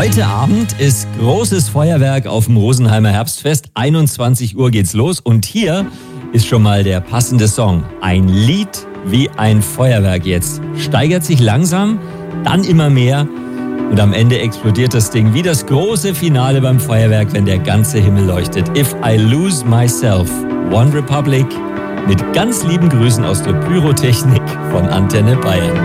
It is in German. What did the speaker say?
Heute Abend ist großes Feuerwerk auf dem Rosenheimer Herbstfest. 21 Uhr geht's los und hier ist schon mal der passende Song. Ein Lied wie ein Feuerwerk jetzt. Steigert sich langsam, dann immer mehr und am Ende explodiert das Ding wie das große Finale beim Feuerwerk, wenn der ganze Himmel leuchtet. If I Lose Myself, One Republic, mit ganz lieben Grüßen aus der Pyrotechnik von Antenne Bayern.